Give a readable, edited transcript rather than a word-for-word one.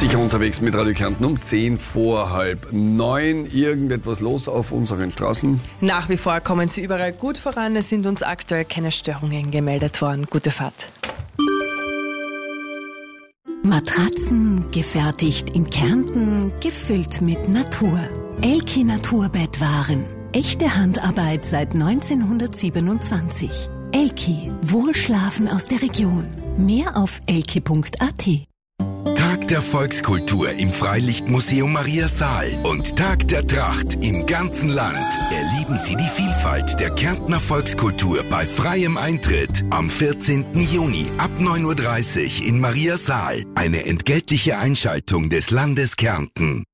Sicher unterwegs mit Radio Kärnten um 8:10. Irgendetwas los auf unseren Straßen? Nach wie vor kommen sie überall gut voran. Es sind uns aktuell keine Störungen gemeldet worden. Gute Fahrt. Matratzen gefertigt in Kärnten, gefüllt mit Natur. Elki Naturbettwaren. Echte Handarbeit seit 1927. Elki, Wohlschlafen aus der Region. Mehr auf elki.at. Tag der Volkskultur im Freilichtmuseum Maria Saal und Tag der Tracht im ganzen Land. Erleben Sie die Vielfalt der Kärntner Volkskultur bei freiem Eintritt am 14. Juni ab 9:30 Uhr in Maria Saal. Eine entgeltliche Einschaltung des Landes Kärnten.